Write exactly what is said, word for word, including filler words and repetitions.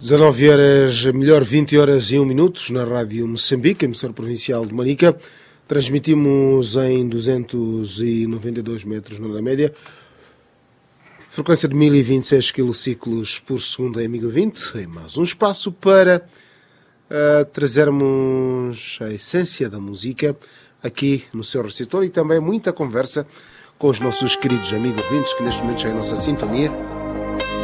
dezanove horas, melhor vinte horas e um minutos na Rádio Moçambique, emissora provincial de Manica. Transmitimos em duzentos e noventa e dois metros na onda média. Frequência de mil e vinte e seis quilociclos por segundo em amigo vinte. Em mais um espaço para uh, trazermos a essência da música aqui no seu receptor e também muita conversa com os nossos queridos amigos ouvintes que neste momento já é a nossa sintonia.